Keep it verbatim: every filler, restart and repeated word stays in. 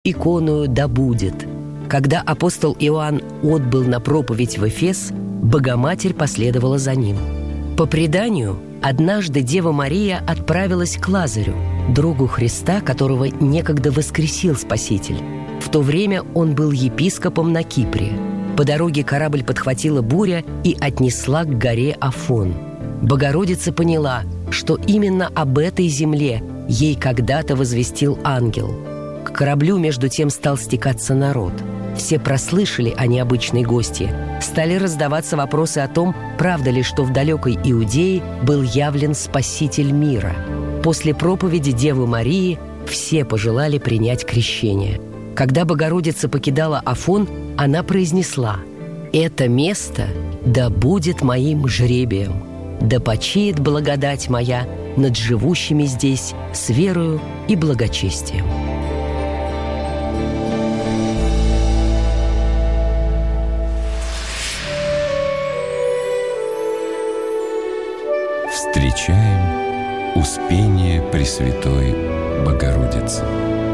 иконую да будет». Когда апостол Иоанн отбыл на проповедь в Эфес, Богоматерь последовала за ним. По преданию, однажды Дева Мария отправилась к Лазарю, другу Христа, которого некогда воскресил Спаситель. В то время он был епископом на Кипре. По дороге корабль подхватила буря и отнесла к горе Афон. Богородица поняла, что именно об этой земле ей когда-то возвестил ангел. К кораблю между тем стал стекаться народ. Все прослышали о необычной гостье. Стали раздаваться вопросы о том, правда ли, что в далекой Иудее был явлен Спаситель мира. После проповеди Девы Марии все пожелали принять крещение. Когда Богородица покидала Афон, она произнесла: «Это место да будет моим жребием, да почиет благодать моя над живущими здесь с верою и благочестием». Встречаем Успение Пресвятой Богородицы.